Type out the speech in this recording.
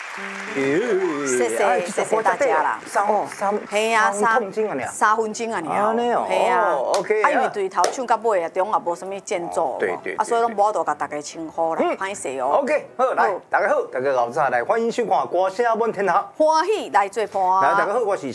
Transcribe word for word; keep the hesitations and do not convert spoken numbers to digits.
谢谢谢谢大家啦。 三三嘿啊， 三痛经啊你。 三分钟啊你。 安尼哦。 嘿啊。 OK。 啊，因为对头唱到尾啊，中也无什么建造。 对对。 啊，所以拢无度甲大家称呼啦，歹势哦。 OK， 好，来，大家好，大家后早来欢迎收看《歌声满天下》， 欢喜来做伴。 来，大家好，我是。